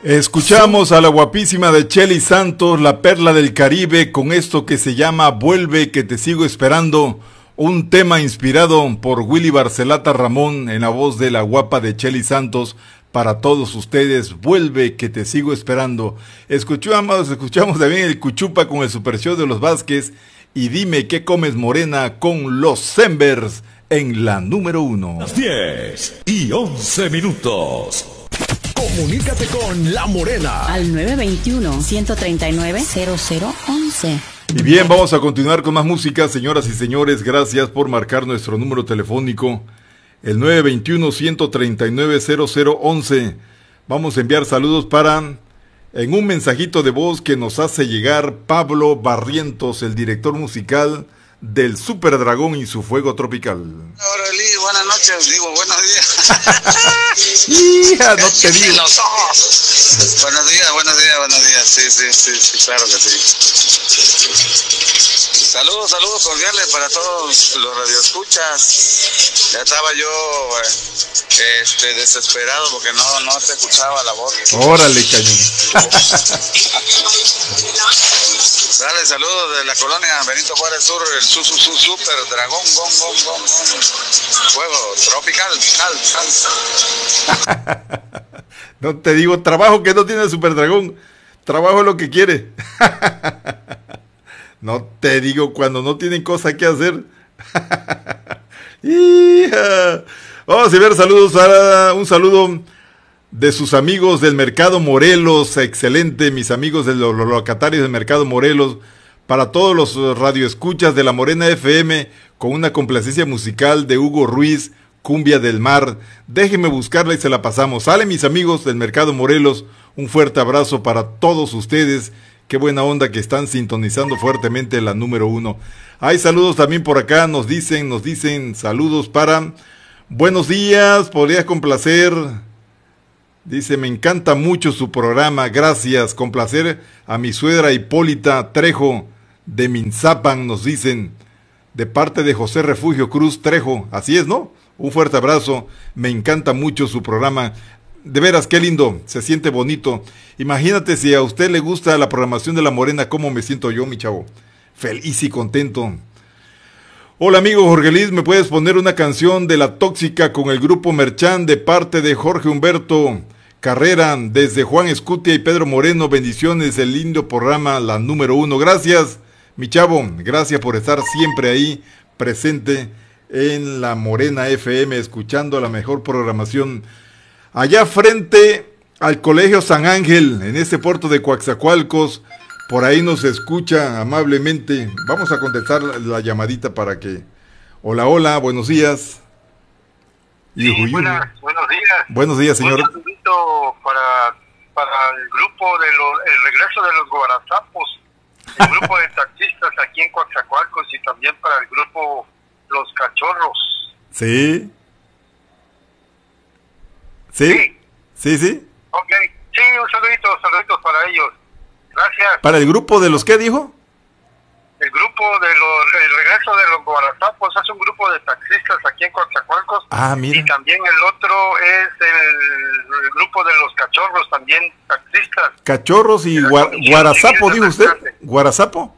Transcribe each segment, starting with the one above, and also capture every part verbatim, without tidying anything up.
Escuchamos a la guapísima de Chely Santos, la perla del Caribe, con esto que se llama Vuelve que te sigo esperando, un tema inspirado por Willy Barcelata Ramón en la voz de la guapa de Chely Santos. Para todos ustedes, Vuelve que te sigo esperando. Escuchamos, escuchamos también el Cuchupa con el Super Show de los Vázquez y Dime qué comes morena con los Zembers en la número uno. Las diez y once minutos. Comunícate con La Morena al nueve veintiuno, ciento treinta y nueve, cero cero once. Y bien, vamos a continuar con más música, señoras y señores. Gracias por marcar nuestro número telefónico, el nueve veintiuno, ciento treinta y nueve, cero cero once. Vamos a enviar saludos para, en un mensajito de voz que nos hace llegar Pablo Barrientos, el director musical del Super Dragón y su Fuego Tropical. Hola, Eli, buenas noches, digo, buenos días. Hija, no te digo. Los ojos. Buenos días, buenos días, buenos días. Sí, sí, sí, sí, claro que sí. Saludos, saludos cordiales para todos los radioescuchas. Ya estaba yo eh, este, desesperado porque no, no te escuchaba la voz. Órale, cañón. Dale, saludos de la colonia Benito Juárez Sur, el su, su, su, Super Dragón, gon, gon, gon, gon. Fuego tropical, cal, cal. No te digo, trabajo que no tiene el Super Dragón. Trabajo es lo que quiere. No te digo, cuando no tienen cosa que hacer. Hija. Vamos a ver saludos para un saludo de sus amigos del Mercado Morelos. Excelente, mis amigos de los locatarios del Mercado Morelos. Para todos los radioescuchas de La Morena F M, con una complacencia musical de Hugo Ruiz, Cumbia del Mar. Déjenme buscarla y se la pasamos. Sale, mis amigos del Mercado Morelos. Un fuerte abrazo para todos ustedes. Qué buena onda que están sintonizando fuertemente la número uno. Hay saludos también por acá, nos dicen, nos dicen saludos para... Buenos días, podrías complacer... Dice, me encanta mucho su programa, gracias. Complacer a mi suegra Hipólita Trejo de Minzapan, nos dicen, de parte de José Refugio Cruz Trejo. Así es, ¿no? Un fuerte abrazo, me encanta mucho su programa. De veras, qué lindo, se siente bonito. Imagínate si a usted le gusta la programación de La Morena, cómo me siento yo, mi chavo. Feliz y contento. Hola, amigo Jorge Luis, ¿me puedes poner una canción de La Tóxica con el grupo Merchán de parte de Jorge Humberto Carrera, desde Juan Escutia y Pedro Moreno? Bendiciones, el lindo programa, la número uno. Gracias, mi chavo, gracias por estar siempre ahí, presente en La Morena F M, escuchando la mejor programación. Allá frente al Colegio San Ángel, en este puerto de Coatzacoalcos, por ahí nos escucha amablemente. Vamos a contestar la, la llamadita para que... Hola, hola, buenos días. Sí, yujú, yujú. Buenas, buenos días. Buenos días, señor. Un saludito para, para el grupo de los, el regreso de los Guarazapos, el grupo de taxistas aquí en Coatzacoalcos y también para el grupo Los Cachorros. Sí. ¿Sí? Sí. ¿Sí, sí? Ok, sí, un saludito, saluditos para ellos. Gracias. ¿Para el grupo de los qué dijo? El grupo de los, el regreso de los Guarazapos es un grupo de taxistas aquí en Coatzacoalcos. Ah, mira. Y también el otro es el, el grupo de los Cachorros, también taxistas. Cachorros y gua, Guarazapo, dijo usted. ¿Guarazapo?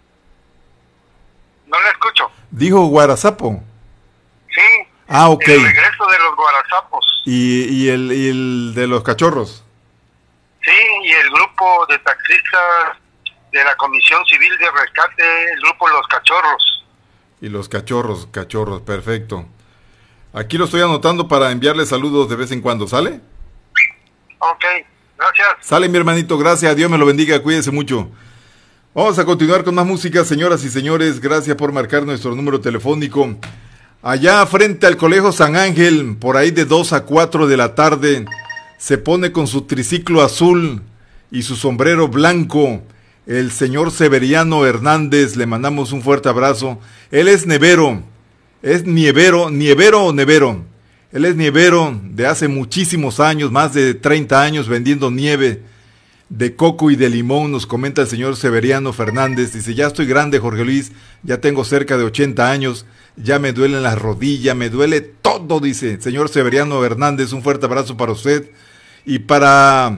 No le escucho. Dijo Guarazapo. Sí. Ah, ok. El regreso de los Guarazapos. ¿Y, y, el, y el de los Cachorros? Sí, y el grupo de taxistas de la Comisión Civil de Rescate, el grupo Los Cachorros. Y los Cachorros, Cachorros, perfecto. Aquí lo estoy anotando para enviarle saludos de vez en cuando, ¿sale? Ok, gracias. Sale, mi hermanito, gracias, Dios me lo bendiga, cuídese mucho. Vamos a continuar con más música, señoras y señores, gracias por marcar nuestro número telefónico. Allá frente al Colegio San Ángel, por ahí de dos a cuatro de la tarde, se pone con su triciclo azul y su sombrero blanco el señor Severiano Hernández. Le mandamos un fuerte abrazo. Él es nevero, es nievero, nievero o nevero. Él es nievero de hace muchísimos años, más de treinta años vendiendo nieve de coco y de limón, nos comenta el señor Severiano Fernández. Dice, ya estoy grande, Jorge Luis, ya tengo cerca de ochenta años, ya me duelen las rodillas, me duele todo, dice. Señor Severiano Hernández, un fuerte abrazo para usted. Y para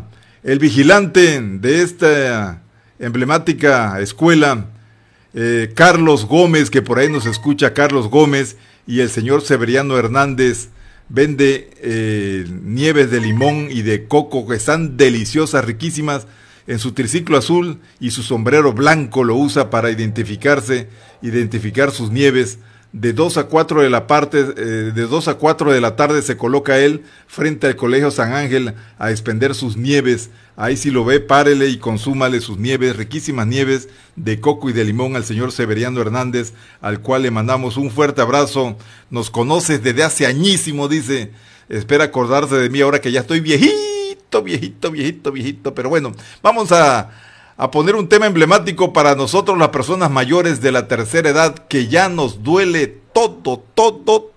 el vigilante de esta emblemática escuela, eh, Carlos Gómez, que por ahí nos escucha, Carlos Gómez, y el señor Severiano Hernández, vende eh, nieves de limón y de coco que están deliciosas, riquísimas, en su triciclo azul, y su sombrero blanco lo usa para identificarse, identificar sus nieves. De dos a cuatro de la parte, eh, de dos a cuatro de la tarde se coloca él frente al Colegio San Ángel a expender sus nieves. Ahí si lo ve, párele y consúmale sus nieves, riquísimas nieves de coco y de limón al señor Severiano Hernández, al cual le mandamos un fuerte abrazo. Nos conoces desde hace añísimo, dice. Espera acordarse de mí ahora que ya estoy viejito, viejito, viejito, viejito. Pero bueno, vamos a, a poner un tema emblemático para nosotros, las personas mayores de la tercera edad, que ya nos duele todo, todo,